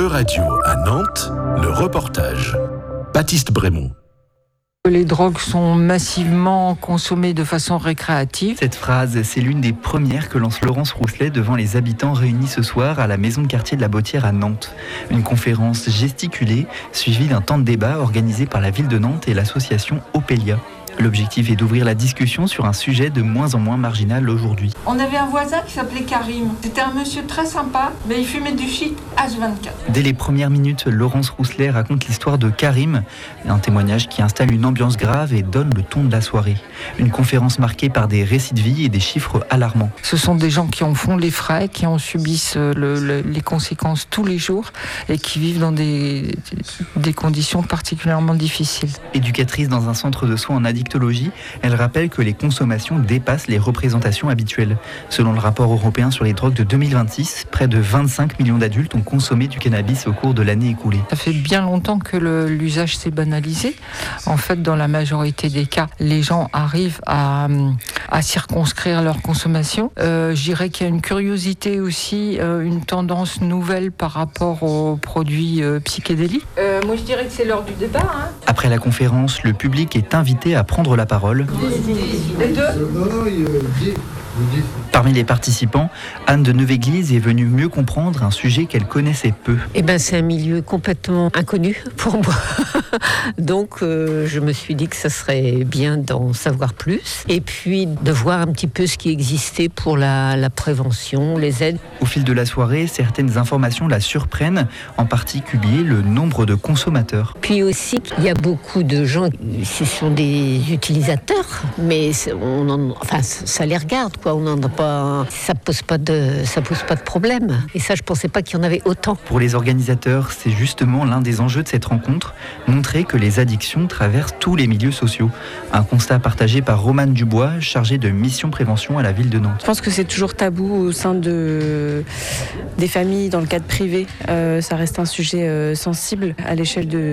Radio à Nantes, le reportage. Baptiste Brémond. Les drogues sont massivement consommées de façon récréative. Cette phrase, c'est l'une des premières que lance Laurence Rousselet devant les habitants réunis ce soir à la maison de quartier de la Bottière à Nantes. Une conférence gesticulée, suivie d'un temps de débat organisé par la ville de Nantes et l'association Opélia. L'objectif est d'ouvrir la discussion sur un sujet de moins en moins marginal aujourd'hui. On avait un voisin qui s'appelait Karim. C'était un monsieur très sympa, mais il fumait du shit H24. Dès les premières minutes, Laurence Rousselet raconte l'histoire de Karim, un témoignage qui installe une ambiance grave et donne le ton de la soirée. Une conférence marquée par des récits de vie et des chiffres alarmants. Ce sont des gens qui en font les frais, qui en subissent les conséquences tous les jours et qui vivent dans des conditions particulièrement difficiles. Éducatrice dans un centre de soins en addictologie, elle rappelle que les consommations dépassent les représentations habituelles. Selon le rapport européen sur les drogues de 2026, près de 25 millions d'adultes ont consommé du cannabis au cours de l'année écoulée. Ça fait bien longtemps que l'usage s'est banalisé. En fait, dans la majorité des cas, les gens arrivent à circonscrire leur consommation. Je dirais qu'il y a une curiosité aussi, une tendance nouvelle par rapport aux produits psychédéliques. Moi, je dirais que c'est l'heure du débat. Après la conférence, le public est invité à prendre la parole. Les deux. Parmi les participants, Anne de Neuve-Église est venue mieux comprendre un sujet qu'elle connaissait peu. C'est un milieu complètement inconnu pour moi. Donc je me suis dit que ça serait bien d'en savoir plus et puis de voir un petit peu ce qui existait pour la prévention, les aides. Au fil de la soirée, certaines informations la surprennent, en particulier le nombre de consommateurs. Puis aussi, il y a beaucoup de gens, ce sont des utilisateurs, mais ça les regarde, quoi. On n'en a pas, ça pose pas de problème. Et ça, je pensais pas qu'il y en avait autant. Pour les organisateurs, c'est justement l'un des enjeux de cette rencontre, montrer que les addictions traversent tous les milieux sociaux. Un constat partagé par Romane Dubois, chargée de mission prévention à la ville de Nantes. Je pense que c'est toujours tabou au sein des familles, dans le cadre privé. Ça reste un sujet sensible à l'échelle de